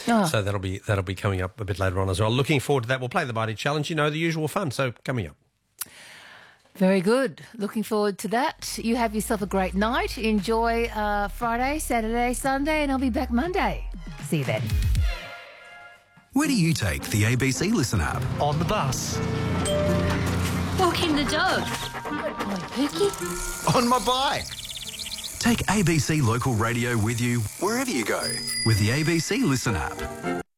So that'll be coming up a bit later on as well. Looking forward to that. We'll play the Barty Challenge, the usual fun. So coming up. Very good. Looking forward to that. You have yourself a great night. Enjoy Friday, Saturday, Sunday, and I'll be back Monday. See you then. Where do you take the ABC Listen app? On the bus. Walking the dog. Good boy, Pookie. On my bike. Take ABC Local Radio with you wherever you go with the ABC Listen app.